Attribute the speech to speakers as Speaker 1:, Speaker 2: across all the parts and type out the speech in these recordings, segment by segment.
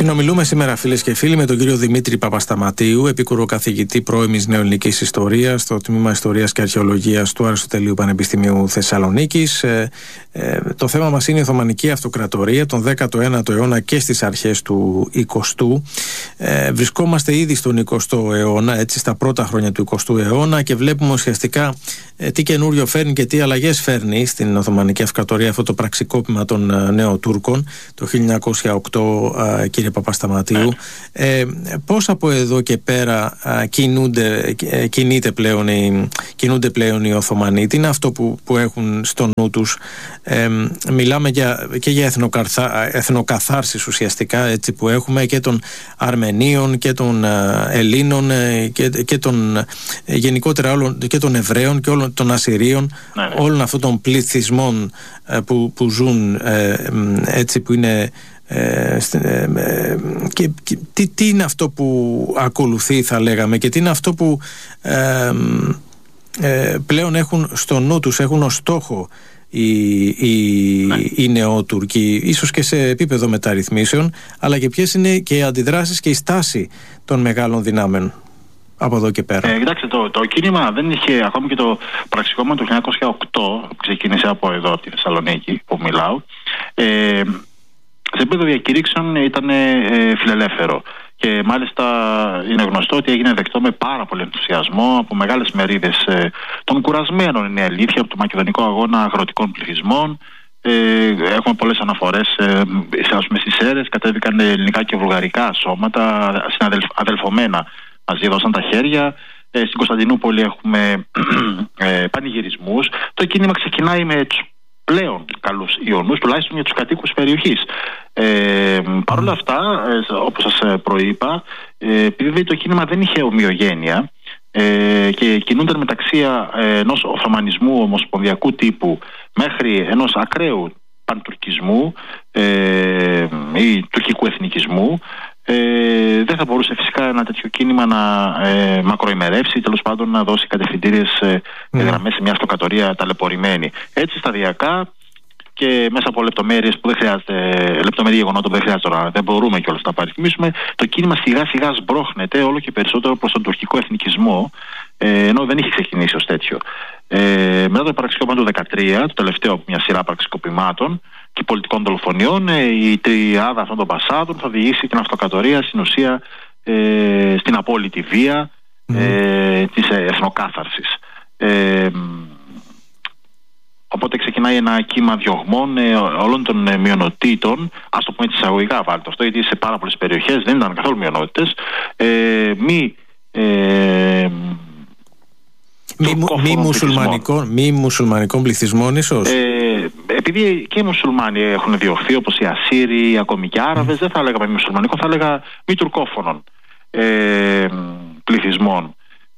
Speaker 1: Συνομιλούμε σήμερα, φίλες και φίλοι, με τον κύριο Δημήτρη Παπασταματίου, επίκουρο καθηγητή πρώιμης νεοελληνικής ιστορίας στο Τμήμα Ιστορίας και Αρχαιολογίας του Αριστοτελείου Πανεπιστημίου Θεσσαλονίκης. Το θέμα μας είναι η Οθωμανική Αυτοκρατορία τον 19ο αιώνα και στις αρχές του 20ου. Βρισκόμαστε ήδη στον 20ο αιώνα, έτσι, στα πρώτα χρόνια του 20ου αιώνα, και βλέπουμε ουσιαστικά τι καινούριο φέρνει και τι αλλαγές φέρνει στην Οθωμανική Αυτοκρατορία αυτό το πραξικόπημα των Νεοτούρκων το 1908, κύριε Παπασταματίου. Πώς από εδώ και πέρα κινούνται πλέον οι Οθωμανοί? Τι είναι αυτό που έχουν στο νου τους? Μιλάμε και για εθνοκαθάρσεις ουσιαστικά, έτσι, που έχουμε και των Αρμενίων και των Ελλήνων και των γενικότερα όλων, και των Εβραίων και όλων των Ασσυρίων, όλων αυτών των πληθυσμών που ζουν έτσι, που είναι και τι είναι αυτό που ακολουθεί, θα λέγαμε, και τι είναι αυτό που πλέον έχουν στο νου τους, έχουν ως στόχο οι Νεότουρκοι, ίσως και σε επίπεδο μεταρρυθμίσεων, αλλά και ποιες είναι και οι αντιδράσεις και η στάση των μεγάλων δυνάμεων από εδώ και πέρα?
Speaker 2: Κοιτάξτε, το κίνημα δεν είχε, ακόμη και το πραξικόπημα του 1908 ξεκίνησε από εδώ, από τη Θεσσαλονίκη που μιλάω, σε επίπεδο διακηρύξεων ήταν φιλελεύθερο. Και μάλιστα είναι γνωστό ότι έγινε δεκτό με πάρα πολύ ενθουσιασμό από μεγάλες μερίδες των κουρασμένων, είναι αλήθεια, από το μακεδονικό αγώνα αγροτικών πληθυσμών. Έχουμε πολλές αναφορές, ας πούμε, στις αίρες κατέβηκαν ελληνικά και βουλγαρικά σώματα αδελφωμένα, μαζί δώσαν τα χέρια. Στην Κωνσταντινούπολη έχουμε πανηγυρισμούς. Το κίνημα ξεκινάει με τους πλέον καλούς ιονούς, τουλάχιστον για τους κατοίκους περιοχής. Παρ' όλα αυτά, όπως σας προείπα, επειδή το κίνημα δεν είχε ομοιογένεια και κινούνταν μεταξύ ενός Οθωμανισμού ομοσπονδιακού τύπου μέχρι ενός ακραίου παντουρκισμού ή τουρκικού εθνικισμού, δεν θα μπορούσε φυσικά ένα τέτοιο κίνημα να μακροημερεύσει, τέλος πάντων να δώσει κατευθυντήριες γραμμές σε μια αυτοκρατορία ταλαιπωρημένη. Έτσι σταδιακά και μέσα από λεπτομέρειες που δεν χρειάζεται, λεπτομέρειες γεγονότα που δεν χρειάζεται, δεν μπορούμε κιόλας να τα παριθμίσουμε, το κίνημα σιγά σιγά σμπρώχνεται όλο και περισσότερο προς τον τουρκικό εθνικισμό, ενώ δεν είχε ξεκινήσει ως τέτοιο. Μετά το πραξικόπημα του 2013, το τελευταίο από μια σειρά πραξικοπημάτων και πολιτικών δολοφονιών, η τριάδα αυτών των πασάδων θα οδηγήσει την αυτοκρατορία στην ουσία στην απόλυτη βία της εθνοκάθαρσης. Οπότε ξεκινάει ένα κύμα διωγμών όλων των μειονοτήτων, ας το πούμε εισαγωγικά βάλτε αυτό, γιατί σε πάρα πολλές περιοχές δεν ήταν καθόλου μειονότητες,
Speaker 1: μη μουσουλμανικών πληθυσμών ίσως.
Speaker 2: Επειδή και οι μουσουλμάνοι έχουν διωχθεί, όπως οι Ασσύριοι, ακόμη και Άραβες, δεν θα έλεγα μη μουσουλμανικών, θα έλεγα μη τουρκόφωνων πληθυσμών.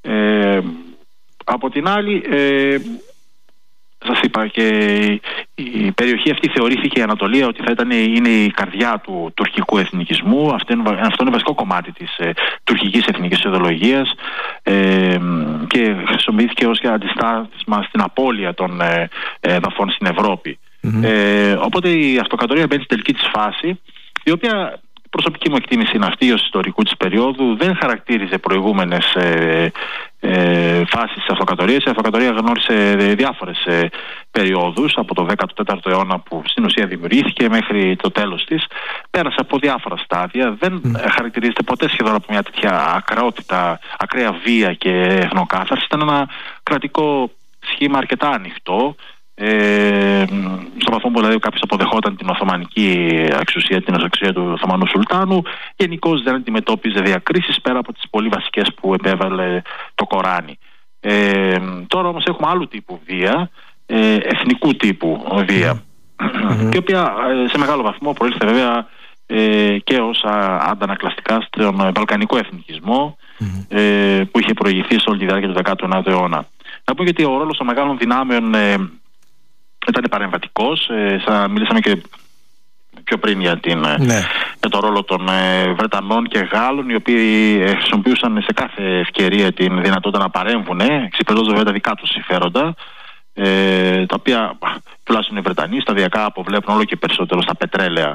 Speaker 2: Από την άλλη, σας είπα, και η περιοχή αυτή θεωρήθηκε η Ανατολία ότι είναι η καρδιά του τουρκικού εθνικισμού. Αυτό είναι βασικό κομμάτι της τουρκικής εθνικής ιδεολογίας και χρησιμοποιήθηκε ως αντιστάθμισμα στην απώλεια των εδαφών στην Ευρώπη. Οπότε η αυτοκρατορία μπαίνει στην τελική της φάση, η οποία, προσωπική μου εκτίμηση είναι αυτή ως ιστορικού της περίοδου, δεν χαρακτήριζε προηγούμενες φάσεις της αυτοκρατορίας. Η αυτοκρατορία γνώρισε διάφορες περιόδους από το 14ο αιώνα που στην ουσία δημιουργήθηκε μέχρι το τέλος της. Πέρασε από διάφορα στάδια, δεν χαρακτηρίζεται ποτέ σχεδόν από μια τέτοια ακραότητα, ακραία βία και εθνοκάθαρση. Ήταν ένα κρατικό σχήμα αρκετά ανοιχτό, στο βαθμό που δηλαδή κάποιος αποδεχόταν την Οθωμανική εξουσία, την εξουσία του Οθωμανού Σουλτάνου, γενικώς δεν αντιμετώπιζε διακρίσεις πέρα από τις πολύ βασικές που επέβαλε το Κοράνι. Τώρα όμως έχουμε άλλου τύπου βία, εθνικού τύπου βία, η οποία σε μεγάλο βαθμό προήλθε βέβαια και ως αντανακλαστικά στον βαλκανικό εθνικισμό που είχε προηγηθεί σε όλη τη διάρκεια του 19ου αιώνα. Να πω γιατί ο ρόλος των μεγάλων δυνάμεων ήταν παρεμβατικός. Μιλήσαμε και πιο πριν για τον ρόλο των Βρετανών και Γάλλων, οι οποίοι χρησιμοποιούσαν σε κάθε ευκαιρία την δυνατότητα να παρέμβουν, εξυπηρετώντας βέβαια τα δικά τους συμφέροντα, τα οποία τουλάχιστον οι Βρετανοί σταδιακά αποβλέπουν όλο και περισσότερο στα πετρέλαια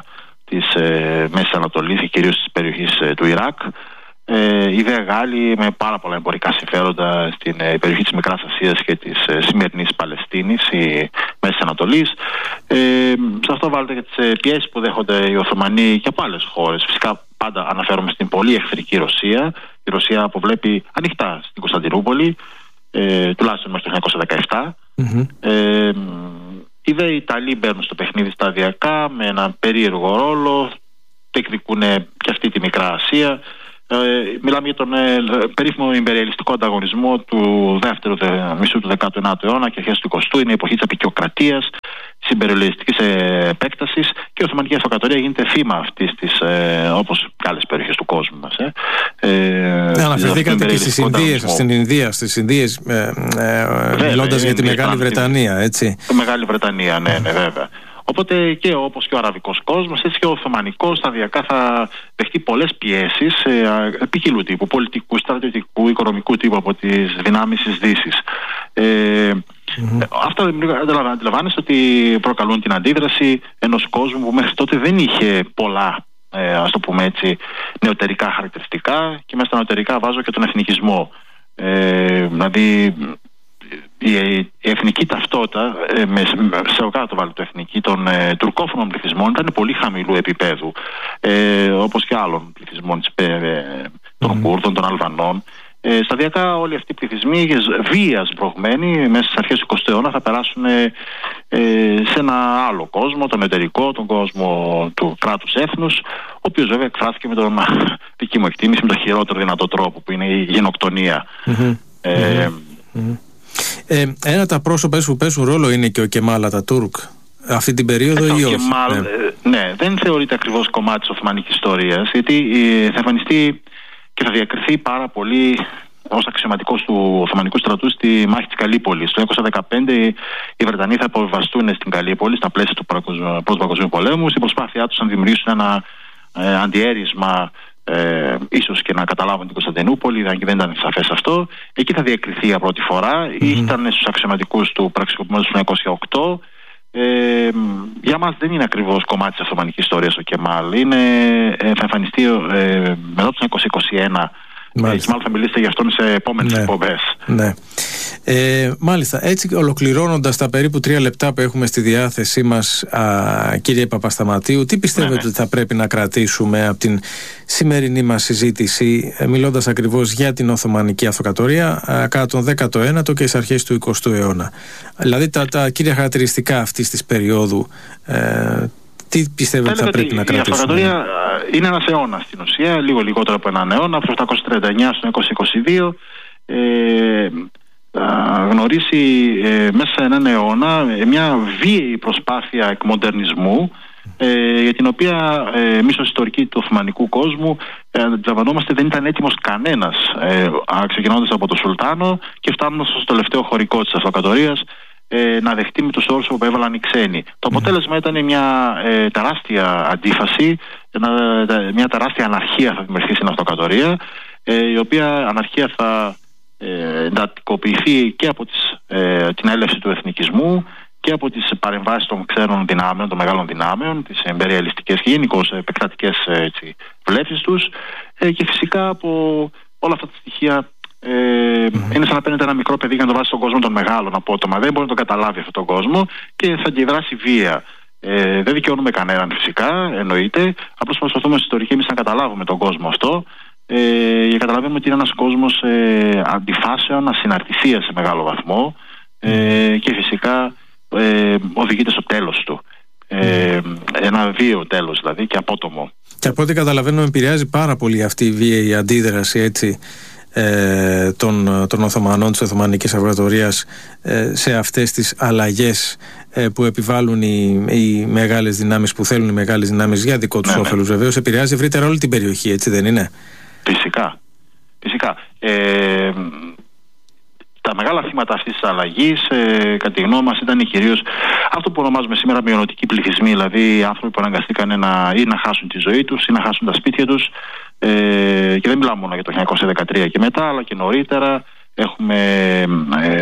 Speaker 2: της Μέσης Ανατολής και κυρίως της περιοχής του Ιράκ. Οι δε Γάλλοι με πάρα πολλά εμπορικά συμφέροντα στην περιοχή της Μικράς Ασίας και της σημερινής Παλαιστίνης, η Μέσης Ανατολής. Σε αυτό βάλετε και τις πιέσεις που δέχονται οι Οθωμανοί και από άλλες χώρες. Φυσικά πάντα αναφέρομαι στην πολύ εχθρική Ρωσία. Η Ρωσία αποβλέπει ανοιχτά στην Κωνσταντινούπολη, τουλάχιστον μέχρι το 1917. Οι δε Ιταλοί μπαίνουν στο παιχνίδι σταδιακά με έναν περίεργο ρόλο, διεκδικούν και αυτή τη Μικρά Ασία. Μιλάμε για τον περίφημο ιμπεριαλιστικό ανταγωνισμό του δεύτερου μισού του 19ου αιώνα και αρχές του 20ου. Είναι η εποχή της απεικιοκρατίας, της ιμπεριαλιστικής επέκτασης, και η Οθωμανική Αυτοκρατορία γίνεται θύμα αυτής της, όπως και άλλες περιοχές του κόσμου μας.
Speaker 1: Αναφερθήκατε και στις Ινδίες, μιλώντας για τη Μεγάλη Βρετανία, έτσι.
Speaker 2: Τη Μεγάλη Βρετανία, ναι, βέβαια. Οπότε και όπως και ο αραβικός κόσμος, έτσι και ο Οθωμανικός σταδιακά θα δεχτεί πολλές πιέσεις ποικιλού τύπου, πολιτικού, στρατιωτικού, οικονομικού τύπου από τις δυνάμεις της Δύσης. Αυτά αντιλαμβάνεστε ότι προκαλούν την αντίδραση ενός κόσμου που μέχρι τότε δεν είχε πολλά, ας το πούμε έτσι, νεωτερικά χαρακτηριστικά, και μέσα στα νεωτερικά βάζω και τον εθνικισμό. Δηλαδή η εθνική ταυτότητα, σε κάτω βάλει το εθνική, των τουρκόφωνων πληθυσμών ήταν πολύ χαμηλού επίπεδου, όπως και άλλων πληθυσμών, των Κούρδων, των Αλβανών. Σταδιακά όλοι αυτοί οι πληθυσμοί, βίας μπρογμένοι, μέσα στις αρχές του 20ου αιώνα θα περάσουν σε ένα άλλο κόσμο, τον εταιρικό, τον κόσμο του κράτους έθνους, ο οποίος βέβαια εκφράστηκε με τον δική μου εκτίμηση, με τον χειρότερο δυνατό τρόπο, που είναι η γενοκτονία.
Speaker 1: Ένα τα πρόσωπα που παίζουν ρόλο είναι και ο Κεμάλ Ατατούρκ αυτή την περίοδο, ή όχι?
Speaker 2: Ναι, δεν θεωρείται ακριβώς κομμάτι της Οθωμανικής ιστορίας, γιατί θα εμφανιστεί και θα διακριθεί πάρα πολύ ως αξιωματικός του Οθωμανικού στρατού στη μάχη της Καλύπολης. Το 1915 οι Βρετανοί θα αποβιβαστούν στην Καλύπολη στα πλαίσια του Πρώτου Παγκοσμίου Πολέμου, στην προσπάθειά τους να δημιουργήσουν ένα αντιέρισμα, ίσως και να καταλάβουν την Κωνσταντινούπολη, αν και δεν ήταν σαφές αυτό. Εκεί θα διακριθεί για πρώτη φορά. Ήταν στους αξιωματικούς του πραξικοπήματος του 1908. Για μας δεν είναι ακριβώς κομμάτι της Οθωμανικής ιστορίας ο Κεμάλ. Θα εμφανιστεί μετά το 1921. Και μάλλον θα μιλήσετε για αυτόν σε επόμενες εκπομπές.
Speaker 1: Ναι. Μάλιστα. Έτσι, ολοκληρώνοντας τα περίπου 3 λεπτά που έχουμε στη διάθεσή μας, κύριε Παπασταματίου, τι πιστεύετε ότι θα πρέπει να κρατήσουμε από την σημερινή μας συζήτηση, μιλώντας ακριβώς για την Οθωμανική Αυτοκρατορία κατά τον 19ο και στις αρχές του 20ου αιώνα? Δηλαδή τα κύρια χαρακτηριστικά αυτής της περίοδου, τι πιστεύετε ότι θα πρέπει να κρατήσουμε?
Speaker 2: Η Αυτοκρατορία είναι ένας αιώνας στην ουσία, λίγο λιγότερο από έναν αιώνα, από το 839 στο 1922. Γνωρίσει μέσα σε έναν αιώνα μια βίαιη προσπάθεια εκμοντερνισμού, για την οποία εμείς ως ιστορικοί του Οθωμανικού κόσμου αντιλαμβανόμαστε δεν ήταν έτοιμος κανένας, ξεκινώντας από τον Σουλτάνο και φτάνοντας στο τελευταίο χωρικό της Αυτοκρατορίας, να δεχτεί με τους όρους που έβαλαν οι ξένοι. Το αποτέλεσμα ήταν μια τεράστια αντίφαση, μια τεράστια αναρχία θα δημιουργήσει στην Αυτοκρατορία, η οποία αναρχία θα εντατικοποιηθεί και από την έλευση του εθνικισμού και από τις παρεμβάσεις των ξένων δυνάμεων, των μεγάλων δυνάμεων, τις εμπεριαλιστικές και γενικώς επεκτατικές βλέψεις τους, και φυσικά από όλα αυτά τα στοιχεία. Είναι σαν να παίρνετε ένα μικρό παιδί για να το βάζει στον κόσμο των μεγάλων απότομα. Δεν μπορεί να τον καταλάβει αυτόν τον κόσμο και θα αντιδράσει βία. Δεν δικαιώνουμε κανέναν φυσικά, εννοείται. Απλώς προσπαθούμε ως ιστορικοί εμείς να καταλάβουμε τον κόσμο αυτό, και καταλαβαίνουμε ότι είναι ένας κόσμος αντιφάσεων, ασυναρτησίας σε μεγάλο βαθμό, και φυσικά οδηγείται στο τέλος του. Ένα βίαιο τέλος δηλαδή, και απότομο.
Speaker 1: Και από ό,τι καταλαβαίνουμε επηρεάζει πάρα πολύ αυτή η βίαιη αντίδραση, έτσι, των Οθωμανών, της Οθωμανικής Αυτοκρατορίας, σε αυτές τις αλλαγές που επιβάλλουν οι μεγάλες δυνάμεις, που θέλουν οι μεγάλες δυνάμεις για δικό τους όφελος. Βεβαίως επηρεάζει ευρύτερα όλη την περιοχή, έτσι δεν είναι?
Speaker 2: Φυσικά. Τα μεγάλα θύματα αυτής της αλλαγής, κατά τη γνώμη μας, ήταν κυρίως αυτό που ονομάζουμε σήμερα μειονοτικοί πληθυσμοί, δηλαδή άνθρωποι που αναγκαστήκαν ή να χάσουν τη ζωή τους ή να χάσουν τα σπίτια τους, και δεν μιλάμε μόνο για το 1913 και μετά, αλλά και νωρίτερα. Έχουμε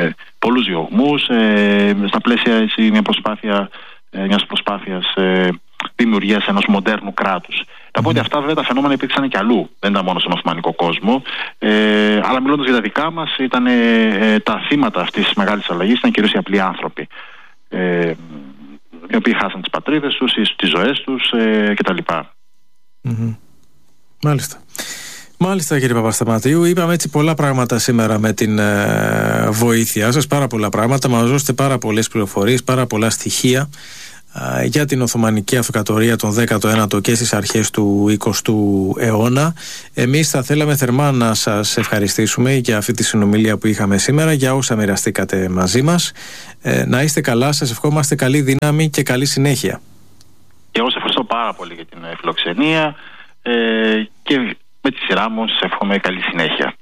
Speaker 2: πολλούς διωγμούς στα πλαίσια μιας προσπάθειας δημιουργίας ενός μοντέρνου κράτους. Θα πω ότι αυτά βέβαια τα φαινόμενα υπήρξαν και αλλού, δεν ήταν μόνο στον Οθωμανικό κόσμο. Αλλά μιλώντας για τα δικά μας, ήταν τα θύματα αυτής της μεγάλης αλλαγής, ήταν κυρίως οι απλοί άνθρωποι. Οι οποίοι χάσαν τις πατρίδες τους, τις ζωές τους κτλ.
Speaker 1: Μάλιστα κύριε Παπασταματίου, είπαμε έτσι πολλά πράγματα σήμερα με την βοήθειά σας, πάρα πολλά πράγματα, μας δώσετε πάρα πολλές πληροφορίες, πάρα πολλά στοιχεία για την Οθωμανική Αυτοκρατορία τον 19ο και στις αρχές του 20ου αιώνα. Εμείς θα θέλαμε θερμά να σας ευχαριστήσουμε για αυτή τη συνομιλία που είχαμε σήμερα, για όσα μοιραστήκατε μαζί μας. Να είστε καλά, σας ευχόμαστε καλή δύναμη και καλή συνέχεια.
Speaker 2: Και εγώ σας ευχαριστώ πάρα πολύ για την φιλοξενία και με τη σειρά μου σας εύχομαι καλή συνέχεια.